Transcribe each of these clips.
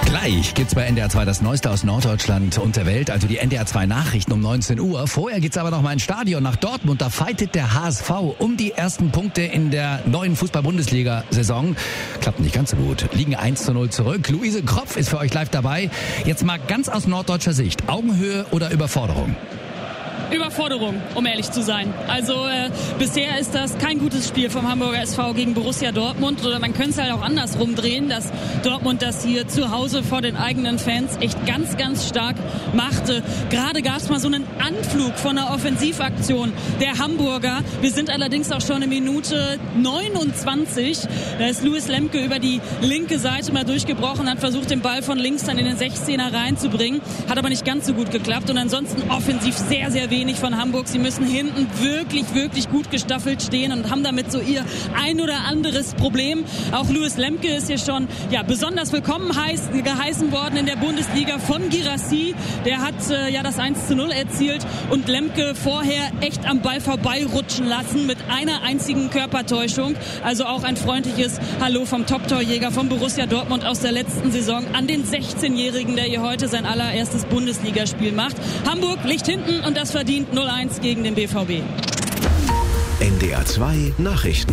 Gleich gibt's bei NDR 2 das Neueste aus Norddeutschland und der Welt, also die NDR 2 Nachrichten um 19 Uhr. Vorher geht's aber noch mal ins Stadion nach Dortmund. Da fightet der HSV um die ersten Punkte in der neuen Fußball-Bundesliga-Saison. Klappt nicht ganz so gut. Liegen 1:0 zurück. Luise Kropf ist für euch live dabei. Jetzt mal ganz aus norddeutscher Sicht. Augenhöhe oder Überforderung? Überforderung, um ehrlich zu sein. Also bisher ist das kein gutes Spiel vom Hamburger SV gegen Borussia Dortmund. Oder man könnte es halt auch andersrum drehen, dass Dortmund das hier zu Hause vor den eigenen Fans echt ganz, ganz stark machte. Gerade gab es mal so einen Anflug von einer Offensivaktion der Hamburger. Wir sind allerdings auch schon in Minute 29. Da ist Louis Lemke über die linke Seite mal durchgebrochen, hat versucht, den Ball von links dann in den 16er reinzubringen. Hat aber nicht ganz so gut geklappt. Und ansonsten offensiv sehr, sehr wenig von Hamburg. Sie müssen hinten wirklich, wirklich gut gestaffelt stehen und haben damit so ihr ein oder anderes Problem. Auch Louis Lemke ist hier schon besonders willkommen geheißen worden in der Bundesliga von Guirassy. Der hat das 1:0 erzielt und Lemke vorher echt am Ball vorbeirutschen lassen mit einer einzigen Körpertäuschung. Also auch ein freundliches Hallo vom Top-Torjäger von Borussia Dortmund aus der letzten Saison an den 16-Jährigen, der hier heute sein allererstes Bundesligaspiel macht. Hamburg liegt hinten und das verdient 0:1 gegen den BVB. NDR 2 Nachrichten.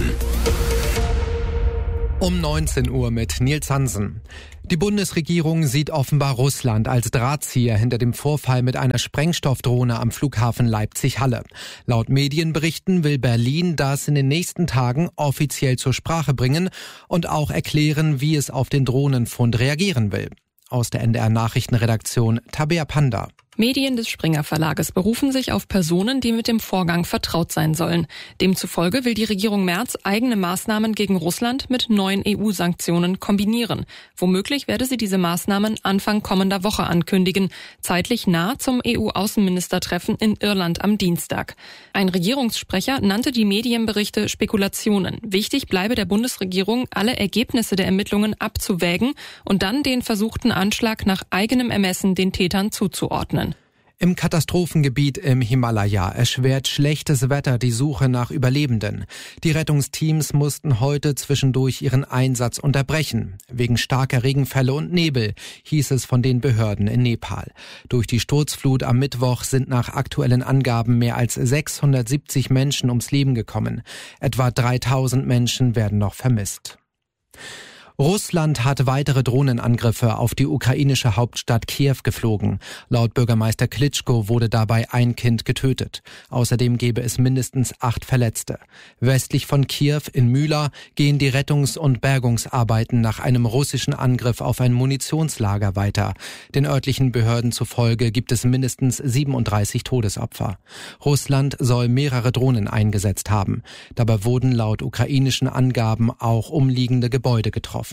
Um 19 Uhr mit Nils Hansen. Die Bundesregierung sieht offenbar Russland als Drahtzieher hinter dem Vorfall mit einer Sprengstoffdrohne am Flughafen Leipzig-Halle. Laut Medienberichten will Berlin das in den nächsten Tagen offiziell zur Sprache bringen und auch erklären, wie es auf den Drohnenfund reagieren will. Aus der NDR-Nachrichtenredaktion Tabea Panda. Medien des Springer Verlages berufen sich auf Personen, die mit dem Vorgang vertraut sein sollen. Demzufolge will die Regierung Merz eigene Maßnahmen gegen Russland mit neuen EU-Sanktionen kombinieren. Womöglich werde sie diese Maßnahmen Anfang kommender Woche ankündigen, zeitlich nah zum EU-Außenministertreffen in Irland am Dienstag. Ein Regierungssprecher nannte die Medienberichte Spekulationen. Wichtig bleibe der Bundesregierung, alle Ergebnisse der Ermittlungen abzuwägen und dann den versuchten Anschlag nach eigenem Ermessen den Tätern zuzuordnen. Im Katastrophengebiet im Himalaya erschwert schlechtes Wetter die Suche nach Überlebenden. Die Rettungsteams mussten heute zwischendurch ihren Einsatz unterbrechen. Wegen starker Regenfälle und Nebel, hieß es von den Behörden in Nepal. Durch die Sturzflut am Mittwoch sind nach aktuellen Angaben mehr als 670 Menschen ums Leben gekommen. Etwa 3000 Menschen werden noch vermisst. Russland hat weitere Drohnenangriffe auf die ukrainische Hauptstadt Kiew geflogen. Laut Bürgermeister Klitschko wurde dabei ein Kind getötet. Außerdem gäbe es mindestens 8 Verletzte. Westlich von Kiew in Myla gehen die Rettungs- und Bergungsarbeiten nach einem russischen Angriff auf ein Munitionslager weiter. Den örtlichen Behörden zufolge gibt es mindestens 37 Todesopfer. Russland soll mehrere Drohnen eingesetzt haben. Dabei wurden laut ukrainischen Angaben auch umliegende Gebäude getroffen.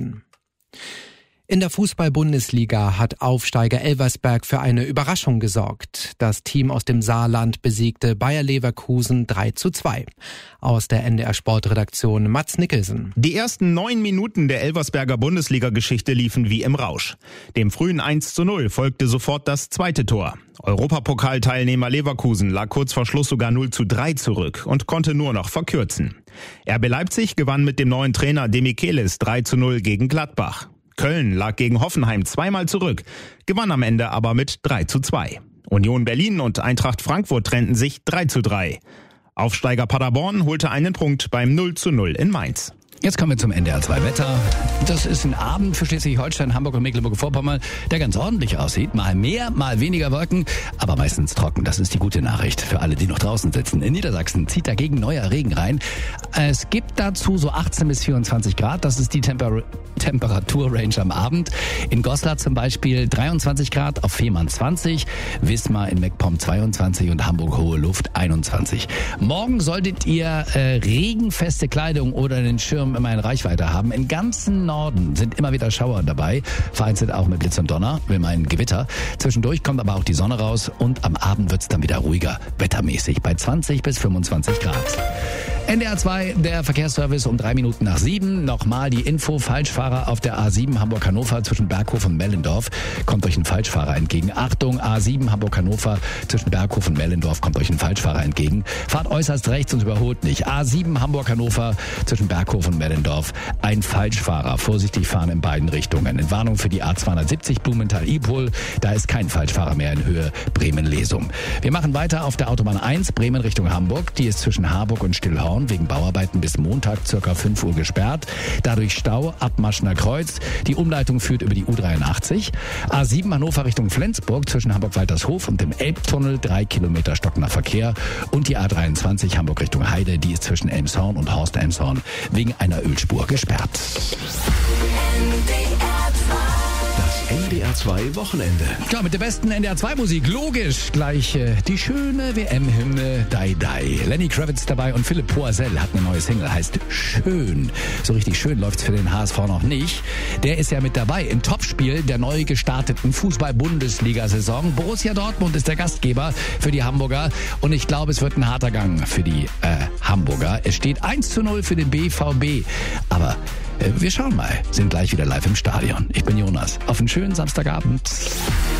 In der Fußball-Bundesliga hat Aufsteiger Elversberg für eine Überraschung gesorgt. Das Team aus dem Saarland besiegte Bayer Leverkusen 3:2. Aus der NDR-Sportredaktion Mats Nicholson. Die ersten 9 Minuten der Elversberger Bundesliga-Geschichte liefen wie im Rausch. Dem frühen 1:0 folgte sofort das zweite Tor. Europapokalteilnehmer Leverkusen lag kurz vor Schluss sogar 0:3 zurück und konnte nur noch verkürzen. RB Leipzig gewann mit dem neuen Trainer Demichelis 3:0 gegen Gladbach. Köln lag gegen Hoffenheim zweimal zurück, gewann am Ende aber mit 3:2. Union Berlin und Eintracht Frankfurt trennten sich 3:3. Aufsteiger Paderborn holte einen Punkt beim 0:0 in Mainz. Jetzt kommen wir zum NDR 2 Wetter. Das ist ein Abend für Schleswig-Holstein, Hamburg und Mecklenburg-Vorpommern, der ganz ordentlich aussieht. Mal mehr, mal weniger Wolken, aber meistens trocken. Das ist die gute Nachricht für alle, die noch draußen sitzen. In Niedersachsen zieht dagegen neuer Regen rein. Es gibt dazu so 18 bis 24 Grad. Das ist die Temperaturrange am Abend. In Goslar zum Beispiel 23 Grad, auf Fehmarn 20, Wismar in MacPom 22 und Hamburg Hohe Luft 21. Morgen solltet ihr regenfeste Kleidung oder den Schirm immer in Reichweite haben. Im ganzen Norden sind immer wieder Schauer dabei, vereinzelt auch mit Blitz und Donner, will mal ein Gewitter. Zwischendurch kommt aber auch die Sonne raus und am Abend wird's dann wieder ruhiger, wettermäßig bei 20 bis 25 Grad. NDR 2, der Verkehrsservice um 3 Minuten nach 7. Nochmal die Info, Falschfahrer auf der A7 Hamburg-Hannover zwischen Berghof und Mellendorf. Kommt euch ein Falschfahrer entgegen. Achtung, A7 Hamburg-Hannover zwischen Berghof und Mellendorf kommt euch ein Falschfahrer entgegen. Fahrt äußerst rechts und überholt nicht. A7 Hamburg-Hannover zwischen Berghof und Mellendorf. Ein Falschfahrer. Vorsichtig fahren in beiden Richtungen. Entwarnung für die A270 Blumenthal-Ipol. Da ist kein Falschfahrer mehr in Höhe Bremen-Lesum. Wir machen weiter auf der Autobahn 1 Bremen Richtung Hamburg. Die ist zwischen Harburg und Stillhorn wegen Bauarbeiten bis Montag ca. 5 Uhr gesperrt. Dadurch Stau ab Maschner Kreuz. Die Umleitung führt über die U83. A7 Hannover Richtung Flensburg zwischen Hamburg-Waltershof und dem Elbtunnel 3 Kilometer stockender Verkehr. Und die A23 Hamburg Richtung Heide, die ist zwischen Elmshorn und Horst-Elmshorn wegen einer Ölspur gesperrt. NDR 2 Wochenende. Ja, mit der besten NDR 2 Musik, logisch. Gleich die schöne WM-Hymne Die Die. Lenny Kravitz dabei und Philipp Poisel hat eine neue Single, heißt Schön. So richtig schön läuft's für den HSV noch nicht. Der ist ja mit dabei im Topspiel der neu gestarteten Fußball-Bundesliga-Saison. Borussia Dortmund ist der Gastgeber für die Hamburger und ich glaube, es wird ein harter Gang für die Hamburger. Es steht 1:0 für den BVB. Aber wir schauen mal, sind gleich wieder live im Stadion. Ich bin Jonas. Auf einen schönen Samstagabend.